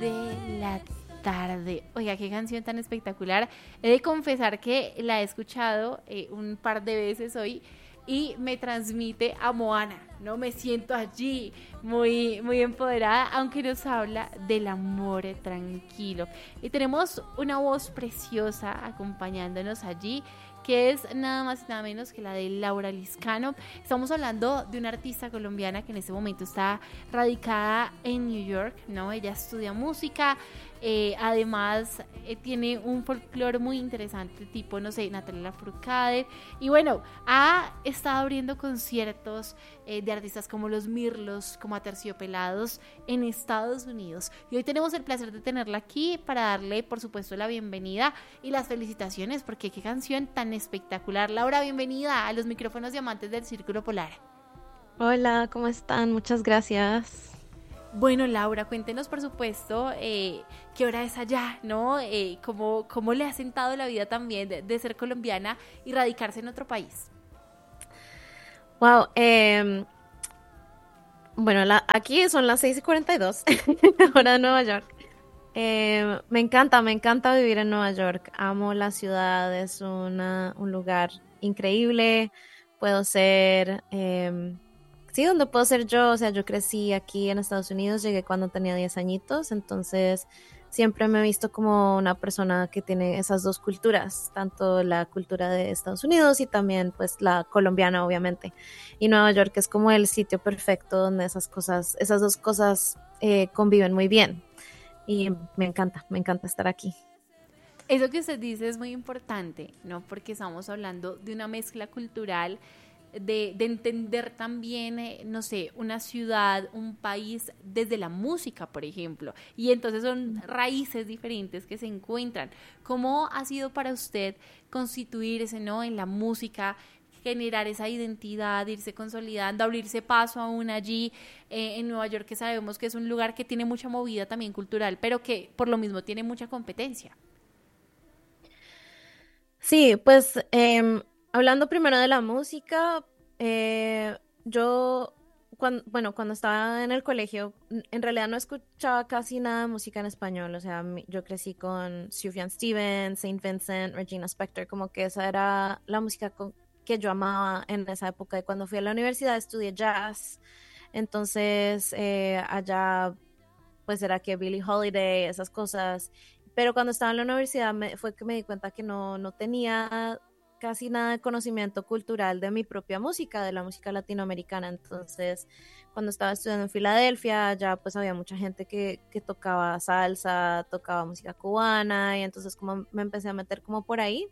de la tarde. Oiga, qué canción tan espectacular. He de confesar que la he escuchado un par de veces hoy y me transmite a Moana, ¿no? Me siento allí muy, muy empoderada, aunque nos habla del amor tranquilo. Y tenemos una voz preciosa acompañándonos allí, que es nada más y nada menos que la de Laura Liscano. Estamos hablando de una artista colombiana que en este momento está radicada en New York, ¿no? Ella estudia música, además tiene un folclore muy interesante, tipo, no sé, Natalia Lafourcade, y bueno, ha estado abriendo conciertos de artistas como Los Mirlos, como Aterciopelados en Estados Unidos. Y hoy tenemos el placer de tenerla aquí para darle, por supuesto, la bienvenida y las felicitaciones, porque qué canción tan espectacular. Laura, bienvenida a los micrófonos diamantes del Círculo Polar. Hola, ¿cómo están? Muchas gracias. Bueno, Laura, cuéntenos, por supuesto, qué hora es allá, ¿no? Cómo le ha sentado la vida también de ser colombiana y radicarse en otro país. Wow, bueno, aquí son las 6:42, hora de Nueva York. Me encanta vivir en Nueva York. Amo la ciudad, es un lugar increíble. Puedo ser, sí, donde puedo ser yo. O sea, yo crecí aquí en Estados Unidos, llegué cuando tenía 10 añitos, entonces siempre me he visto como una persona que tiene esas dos culturas, tanto la cultura de Estados Unidos y también pues la colombiana, obviamente. Y Nueva York es como el sitio perfecto donde esas dos cosas conviven muy bien. Y me encanta estar aquí. Eso que usted dice es muy importante, ¿no? Porque estamos hablando de una mezcla cultural, de entender también, no sé, una ciudad, un país desde la música, por ejemplo. Y entonces son raíces diferentes que se encuentran. ¿Cómo ha sido para usted constituirse, ¿no? En la música, generar esa identidad, irse consolidando, abrirse paso aún allí en Nueva York, que sabemos que es un lugar que tiene mucha movida también cultural, pero que por lo mismo tiene mucha competencia? Sí, pues hablando primero de la música, yo cuando estaba en el colegio, en realidad no escuchaba casi nada de música en español. O sea, yo crecí con Sufjan Stevens, Saint Vincent, Regina Spektor, como que esa era la música que yo amaba en esa época. Y cuando fui a la universidad estudié jazz, entonces allá pues era que Billie Holiday, esas cosas. Pero cuando estaba en la universidad fue que me di cuenta que no tenía casi nada de conocimiento cultural de mi propia música, de la música latinoamericana. Entonces, cuando estaba estudiando en Filadelfia, ya pues había mucha gente que tocaba salsa, tocaba música cubana, y entonces como me empecé a meter como por ahí.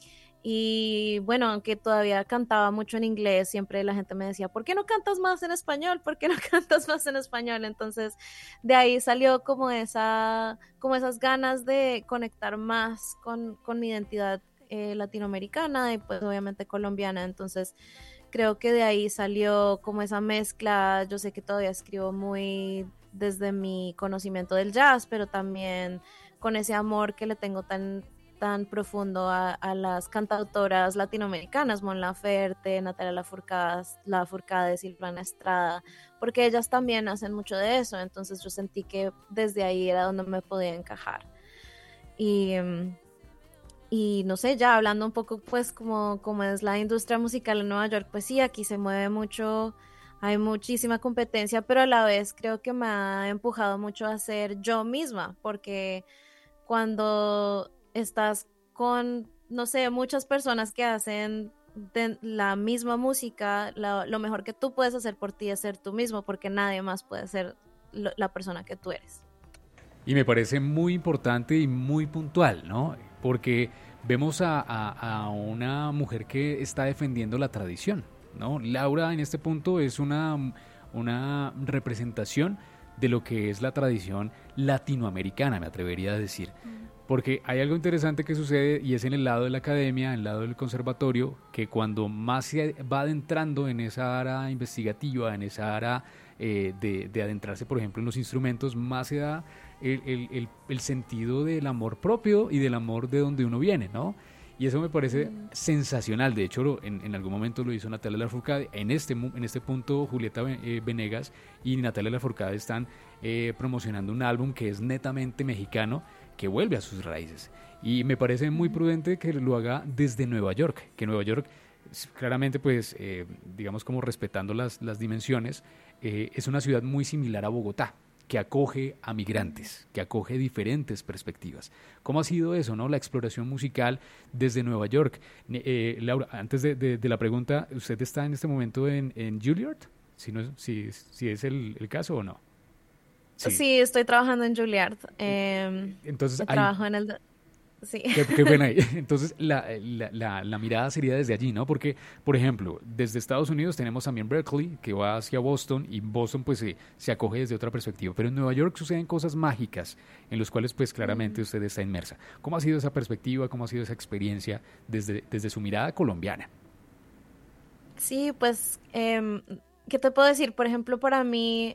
Y bueno, aunque todavía cantaba mucho en inglés, siempre la gente me decía, ¿por qué no cantas más en español? ¿Por qué no cantas más en español? Entonces, de ahí salió como esas ganas de conectar más con mi identidad latinoamericana y pues obviamente colombiana. Entonces, creo que de ahí salió como esa mezcla. Yo sé que todavía escribo muy desde mi conocimiento del jazz, pero también con ese amor que le tengo tan profundo a las cantautoras latinoamericanas, Mon Laferte, Natalia Lafourcade, Silvana Estrada, porque ellas también hacen mucho de eso. Entonces yo sentí que desde ahí era donde me podía encajar. Y, y no sé, ya hablando un poco pues como es la industria musical en Nueva York, pues sí, aquí se mueve mucho, hay muchísima competencia, pero a la vez creo que me ha empujado mucho a ser yo misma, porque cuando estás con, no sé, muchas personas que hacen de la misma música, lo mejor que tú puedes hacer por ti es ser tú mismo, porque nadie más puede ser la persona que tú eres. Y me parece muy importante y muy puntual, ¿no? Porque vemos a una mujer que está defendiendo la tradición, ¿no? Laura en este punto es una representación de lo que es la tradición latinoamericana, me atrevería a decir. Porque hay algo interesante que sucede y es en el lado de la academia, en el lado del conservatorio, que cuando más se va adentrando en esa área investigativa, en esa área de adentrarse, por ejemplo, en los instrumentos, más se da el sentido del amor propio y del amor de donde uno viene, ¿no? Y eso me parece sensacional. De hecho, en algún momento lo hizo Natalia Lafourcade. En este punto, Julieta Venegas y Natalia Lafourcade están promocionando un álbum que es netamente mexicano, que vuelve a sus raíces. Y me parece muy prudente que lo haga desde Nueva York, que Nueva York, claramente, pues, digamos como respetando las dimensiones, es una ciudad muy similar a Bogotá, que acoge a migrantes, que acoge diferentes perspectivas. ¿Cómo ha sido eso, no? La exploración musical desde Nueva York. Laura, antes de la pregunta, ¿usted está en este momento en Juilliard? Si es el caso o no. Sí, estoy trabajando en Juilliard. Entonces, trabajo en el... Sí. Qué pena ahí. Entonces, la mirada sería desde allí, ¿no? Porque, por ejemplo, desde Estados Unidos tenemos también Berkeley, que va hacia Boston, y Boston, pues, se acoge desde otra perspectiva. Pero en Nueva York suceden cosas mágicas, en las cuales, pues, claramente usted está inmersa. ¿Cómo ha sido esa perspectiva? ¿Cómo ha sido esa experiencia desde su mirada colombiana? Sí, pues, ¿qué te puedo decir? Por ejemplo, para mí,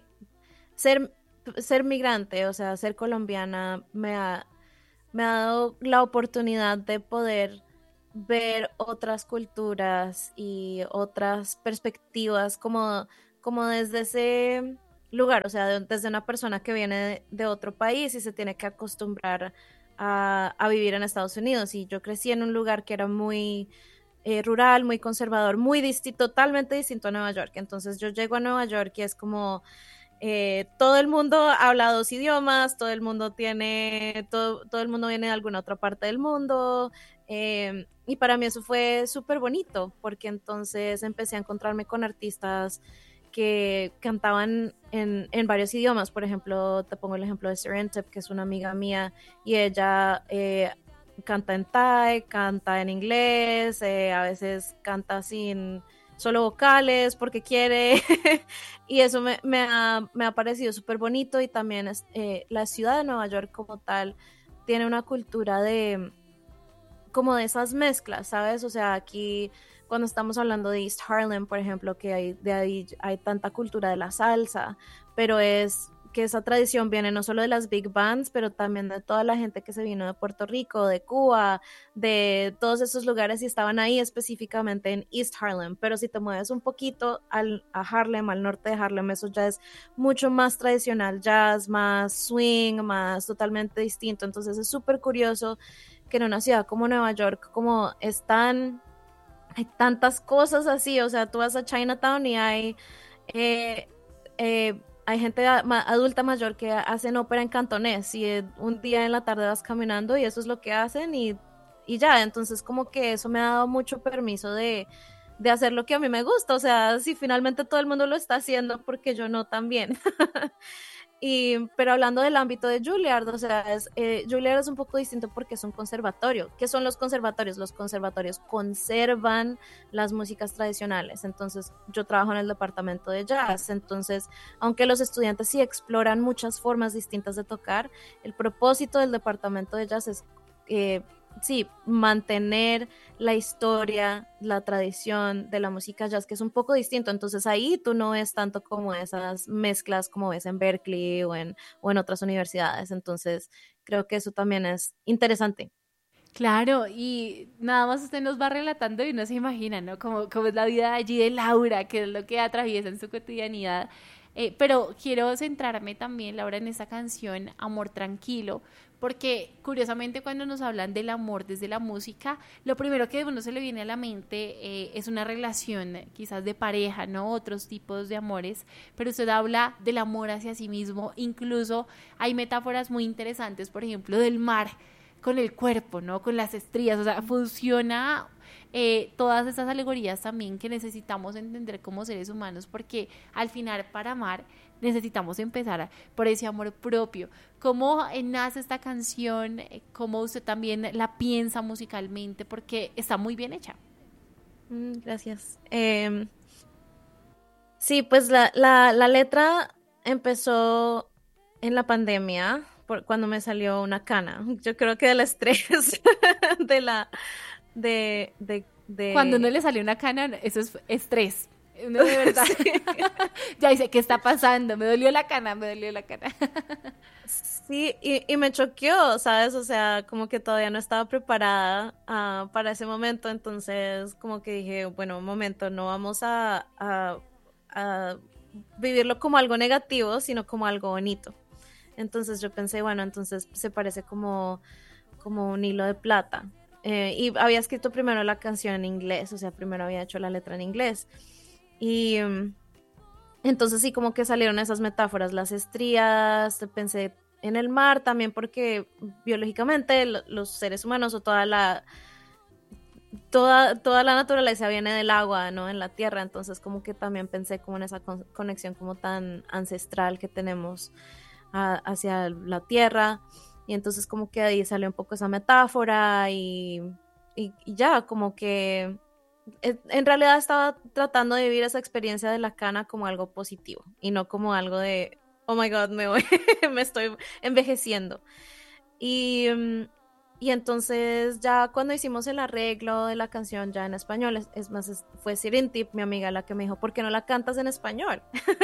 ser migrante, o sea, ser colombiana, me ha dado la oportunidad de poder ver otras culturas y otras perspectivas como desde ese lugar, o sea, desde una persona que viene de otro país y se tiene que acostumbrar a vivir en Estados Unidos. Y yo crecí en un lugar que era muy rural, muy conservador, totalmente distinto a Nueva York. Entonces yo llego a Nueva York y es como... todo el mundo habla dos idiomas, todo el mundo viene de alguna otra parte del mundo, y para mí eso fue súper bonito, porque entonces empecé a encontrarme con artistas que cantaban en varios idiomas. Por ejemplo, te pongo el ejemplo de Serentip, que es una amiga mía, y ella canta en Thai, canta en inglés, a veces canta sin solo vocales porque quiere y eso me ha parecido súper bonito. Y también la ciudad de Nueva York como tal tiene una cultura como de esas mezclas, ¿sabes? O sea, aquí cuando estamos hablando de East Harlem, por ejemplo, que de ahí hay tanta cultura de la salsa, pero es que esa tradición viene no solo de las big bands, pero también de toda la gente que se vino de Puerto Rico, de Cuba, de todos esos lugares, y estaban ahí específicamente en East Harlem. Pero si te mueves un poquito a Harlem, al norte de Harlem, eso ya es mucho más tradicional, jazz, más swing, más totalmente distinto. Entonces es súper curioso que en una ciudad como Nueva York, hay tantas cosas así. O sea, tú vas a Chinatown y hay gente adulta mayor que hacen ópera en cantonés, y un día en la tarde vas caminando y eso es lo que hacen, y ya. Entonces como que eso me ha dado mucho permiso de hacer lo que a mí me gusta. O sea, si finalmente todo el mundo lo está haciendo, porque yo no también. Pero hablando del ámbito de Juilliard, o sea, Juilliard es un poco distinto porque es un conservatorio. ¿Qué son los conservatorios? Los conservatorios conservan las músicas tradicionales. Entonces, yo trabajo en el departamento de jazz. Entonces, aunque los estudiantes sí exploran muchas formas distintas de tocar, el propósito del departamento de jazz es sí, mantener la historia, la tradición de la música jazz, que es un poco distinto. Entonces ahí tú no ves tanto como esas mezclas como ves en Berkeley o en otras universidades. Entonces creo que eso también es interesante. Claro, y nada más usted nos va relatando y no se imagina, ¿no? Cómo es la vida allí de Laura, qué es lo que atraviesa en su cotidianidad. Pero quiero centrarme también, Laura, en esta canción, Amor Tranquilo, porque curiosamente cuando nos hablan del amor desde la música, lo primero que a uno se le viene a la mente es una relación quizás de pareja, ¿no? Otros tipos de amores, pero usted habla del amor hacia sí mismo. Incluso hay metáforas muy interesantes, por ejemplo, del mar con el cuerpo, ¿no? Con las estrías, o sea, funciona todas estas alegorías también que necesitamos entender como seres humanos, porque al final para amar necesitamos empezar por ese amor propio. ¿Cómo nace esta canción? ¿Cómo usted también la piensa musicalmente? Porque está muy bien hecha. Gracias. Sí, pues la letra empezó en la pandemia, cuando me salió una cana. Yo creo que del estrés de Cuando no le salió una cana, eso es estrés. Uno de verdad. Sí. Ya dice, ¿qué está pasando? Me dolió la cana. Sí, y me choqueó, ¿sabes? O sea, como que todavía no estaba preparada para ese momento, entonces como que dije, bueno, un momento, no vamos a vivirlo como algo negativo, sino como algo bonito. Entonces yo pensé, bueno, entonces se parece como un hilo de plata. Y había escrito primero la canción en inglés, o sea, primero había hecho la letra en inglés. Y entonces sí, como que salieron esas metáforas, las estrías, pensé en el mar también porque biológicamente los seres humanos o toda la naturaleza viene del agua, ¿no? En la tierra, entonces como que también pensé como en esa conexión como tan ancestral que tenemos hacia la tierra, y entonces como que ahí salió un poco esa metáfora y ya, como que en realidad estaba tratando de vivir esa experiencia de la cana como algo positivo y no como algo de, oh my God, me estoy envejeciendo. Y, y entonces ya cuando hicimos el arreglo de la canción ya en español, es más, fue Sirintip, mi amiga, la que me dijo, ¿por qué no la cantas en español?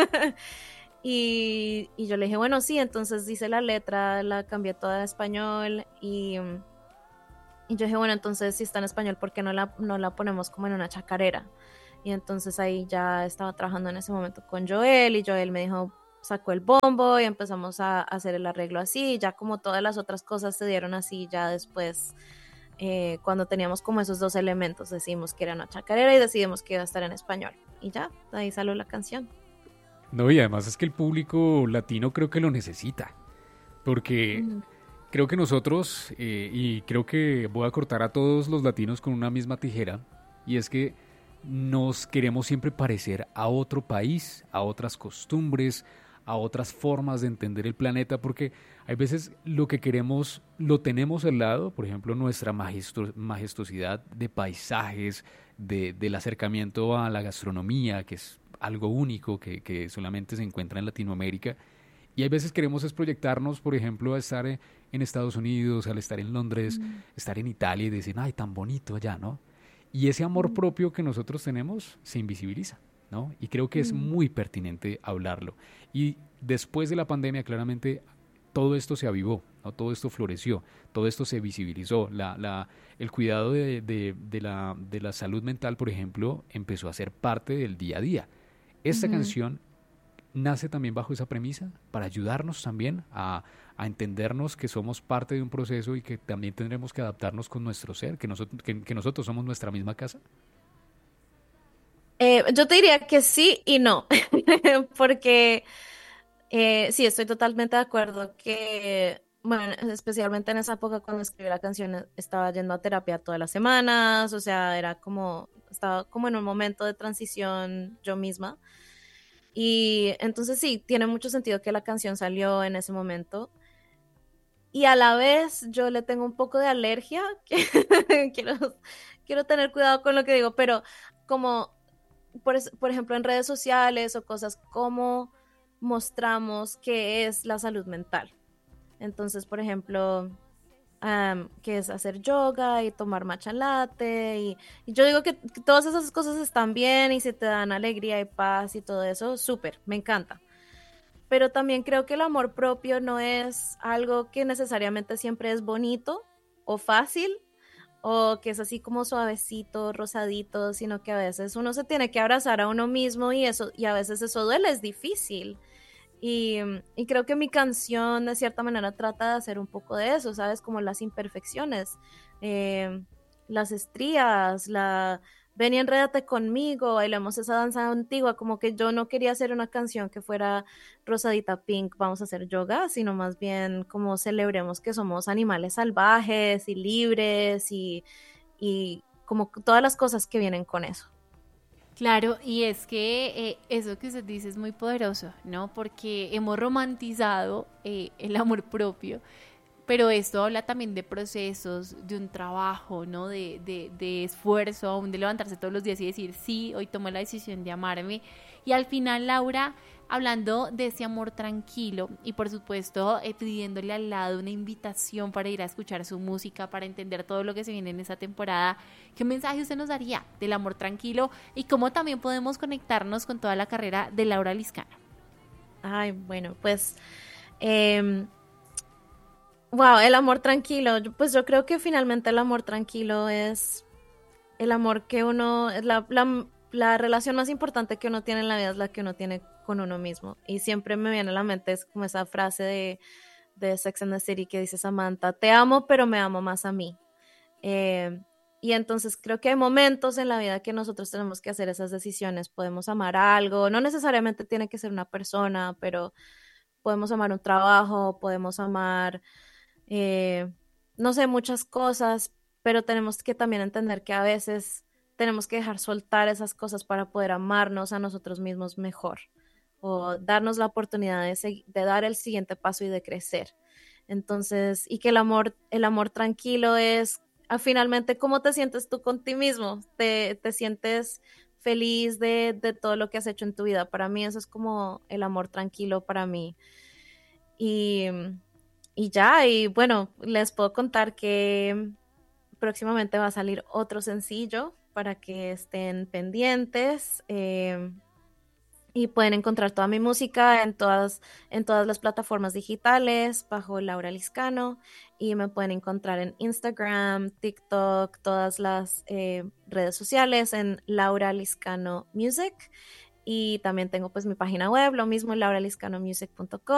Y yo le dije, bueno, sí, entonces hice la letra, la cambié toda a español y yo dije, bueno, entonces si está en español, ¿por qué no la ponemos como en una chacarera? Y entonces ahí ya estaba trabajando en ese momento con Joel y Joel me dijo, sacó el bombo y empezamos a hacer el arreglo así, y ya como todas las otras cosas se dieron así ya después, cuando teníamos como esos dos elementos, decidimos que era una chacarera y decidimos que iba a estar en español y ya, ahí salió la canción. No, y además es que el público latino creo que lo necesita, porque creo que nosotros, y creo que voy a cortar a todos los latinos con una misma tijera, y es que nos queremos siempre parecer a otro país, a otras costumbres, a otras formas de entender el planeta, porque hay veces lo que queremos lo tenemos al lado, por ejemplo, nuestra majestuosidad de paisajes, del acercamiento a la gastronomía, que es algo único que solamente se encuentra en Latinoamérica. Y hay veces queremos es proyectarnos, por ejemplo, a estar en Estados Unidos, al estar en Londres, estar en Italia y decir, ay, tan bonito allá, ¿no? Y ese amor propio que nosotros tenemos se invisibiliza, ¿no? Y creo que es muy pertinente hablarlo. Y después de la pandemia, claramente, todo esto se avivó, ¿no? Todo esto floreció, todo esto se visibilizó. El cuidado de la salud mental, por ejemplo, empezó a ser parte del día a día. Esta canción nace también bajo esa premisa para ayudarnos también a entendernos que somos parte de un proceso y que también tendremos que adaptarnos con nuestro ser, que nosotros somos nuestra misma casa. Yo te diría que sí y no, porque sí, estoy totalmente de acuerdo que, bueno, especialmente en esa época cuando escribí la canción, estaba yendo a terapia todas las semanas, o sea, estaba como en un momento de transición yo misma. Y entonces sí, tiene mucho sentido que la canción salió en ese momento. Y a la vez yo le tengo un poco de alergia, que quiero tener cuidado con lo que digo, pero como, por ejemplo, en redes sociales o cosas, como mostramos qué es la salud mental. Entonces, por ejemplo, que es hacer yoga y tomar matcha latte y yo digo que todas esas cosas están bien y si te dan alegría y paz y todo eso, súper, me encanta. Pero también creo que el amor propio no es algo que necesariamente siempre es bonito o fácil o que es así como suavecito, rosadito, sino que a veces uno se tiene que abrazar a uno mismo y a veces eso duele, es difícil. Y creo que mi canción de cierta manera trata de hacer un poco de eso, ¿sabes? Como las imperfecciones, eh, las estrías, ven y enrédate conmigo, bailemos esa danza antigua, como que yo no quería hacer una canción que fuera rosadita pink, vamos a hacer yoga, sino más bien como celebremos que somos animales salvajes y libres y como todas las cosas que vienen con eso. Claro, y es que eso que usted dice es muy poderoso, ¿no? Porque hemos romantizado el amor propio, pero esto habla también de procesos, de un trabajo, ¿no? De esfuerzo, aún de levantarse todos los días y decir, sí, hoy tomo la decisión de amarme. Y al final, Laura, hablando de ese amor tranquilo y por supuesto pidiéndole al lado una invitación para ir a escuchar su música, para entender todo lo que se viene en esa temporada, ¿qué mensaje usted nos daría del amor tranquilo y cómo también podemos conectarnos con toda la carrera de Laura Liscano? Ay, bueno, pues, wow, el amor tranquilo. Pues yo creo que finalmente el amor tranquilo es el amor que uno, la relación más importante que uno tiene en la vida es la que uno tiene con uno mismo. Y siempre me viene a la mente es como esa frase de Sex and the City que dice Samantha, te amo, pero me amo más a mí. Eh, y entonces creo que hay momentos en la vida que nosotros tenemos que hacer esas decisiones. Podemos amar algo, no necesariamente tiene que ser una persona, pero podemos amar un trabajo, podemos amar, eh, no sé, muchas cosas, pero tenemos que también entender que a veces tenemos que dejar soltar esas cosas para poder amarnos a nosotros mismos mejor o darnos la oportunidad de dar el siguiente paso y de crecer. Entonces, y que el amor tranquilo es finalmente cómo te sientes tú con ti mismo, te sientes feliz de todo lo que has hecho en tu vida. Para mí eso es como el amor tranquilo para mí. Y, y ya, y bueno, les puedo contar que próximamente va a salir otro sencillo para que estén pendientes. Y pueden encontrar toda mi música en todas las plataformas digitales bajo Laura Liscano y me pueden encontrar en Instagram, TikTok, todas las redes sociales en Laura Liscano Music y también tengo pues mi página web, lo mismo lauraliscanomusic.com